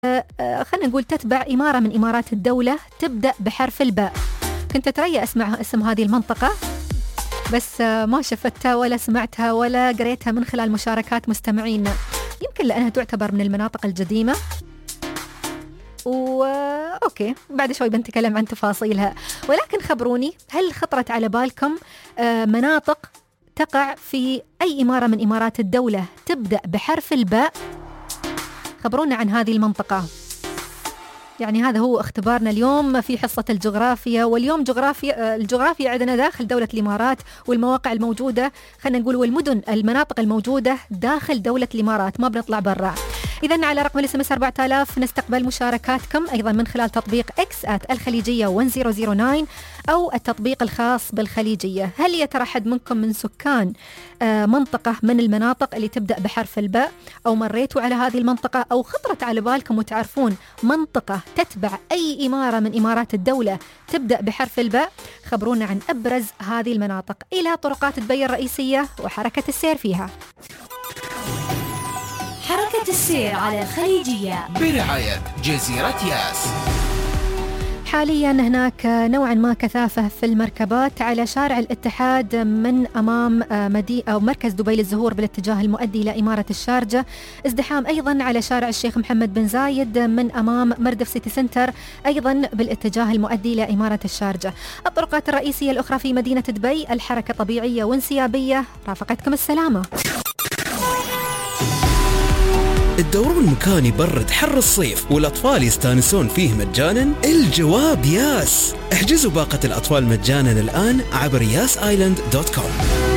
خلينا نقول تتبع إمارة من إمارات الدولة تبدأ بحرف الباء. كنت أتريا أسمع اسم هذه المنطقة بس ما شفتها ولا سمعتها ولا قريتها من خلال مشاركات مستمعينا، يمكن لأنها تعتبر من المناطق القديمة. أوكي بعد شوي بنتكلم عن تفاصيلها، ولكن خبروني هل خطرت على بالكم مناطق تقع في أي إمارة من إمارات الدولة تبدأ بحرف الباء؟ خبرونا عن هذه المنطقة. يعني هذا هو اختبارنا اليوم في حصة الجغرافيا، واليوم الجغرافيا عندنا داخل دولة الإمارات والمواقع الموجودة، خلينا نقول والمدن المناطق الموجودة داخل دولة الإمارات، ما بنطلع برا. إذن على رقم الSMS 4000 نستقبل مشاركاتكم أيضا من خلال تطبيق @الخليجية 1009 أو التطبيق الخاص بالخليجية. هل يا ترى حد منكم من سكان منطقة من المناطق اللي تبدأ بحرف الباء، أو مريتوا على هذه المنطقة، أو خطرت على بالكم وتعرفون منطقة تتبع أي إمارة من إمارات الدولة تبدأ بحرف الباء؟ خبرونا عن أبرز هذه المناطق إلى طرقات دبي الرئيسية وحركة السير فيها. حركة السير على الخليجية برعاية جزيرة ياس. حاليا هناك نوعا ما كثافة في المركبات على شارع الاتحاد من أمام أو مركز دبي للزهور بالاتجاه المؤدي إلى إمارة الشارجة. ازدحام أيضا على شارع الشيخ محمد بن زايد من أمام مردف سيتي سنتر أيضا بالاتجاه المؤدي إلى إمارة الشارجة. الطرقات الرئيسية الأخرى في مدينة دبي الحركة طبيعية وانسيابية. رافقتكم السلامة. الدورون المكان يبرد حر الصيف والأطفال يستانسون فيه مجانا؟ الجواب ياس. احجزوا باقة الأطفال مجانا الآن عبر yasisland.com.